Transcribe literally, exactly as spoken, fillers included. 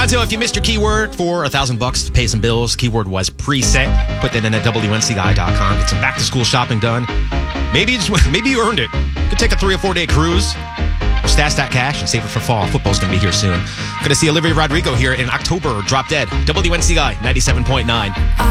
Gonzo, if you missed your keyword for a thousand bucks to pay some bills, keyword was preset. Put that in at W N C guy dot com. Get some back to school shopping done. Maybe you just, maybe you earned it. You could take a three or four day cruise. Or stash that cash and save it for fall. Football's going to be here soon. Going to see Olivia Rodrigo here in October. Drop Dead. W N C Guy ninety-seven point nine.